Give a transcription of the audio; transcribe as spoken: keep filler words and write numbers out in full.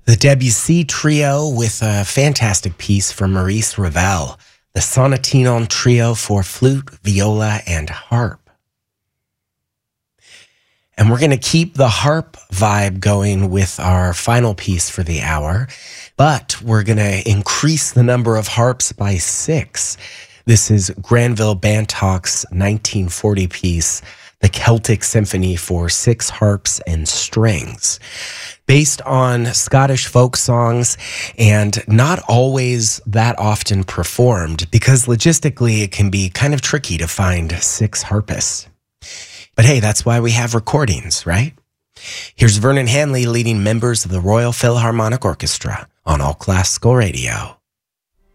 The Debussy Trio with a fantastic piece from Maurice Ravel, the Sonnetenon Trio for flute, viola, and harp. And we're going to keep the harp vibe going with our final piece for the hour, but we're going to increase the number of harps by six. This is Granville Bantock's nineteen forty piece, The Celtic Symphony for Six Harps and Strings, based on Scottish folk songs and not always that often performed because logistically it can be kind of tricky to find six harpists. But hey, that's why we have recordings, right? Here's Vernon Hanley leading members of the Royal Philharmonic Orchestra on All Classical Radio.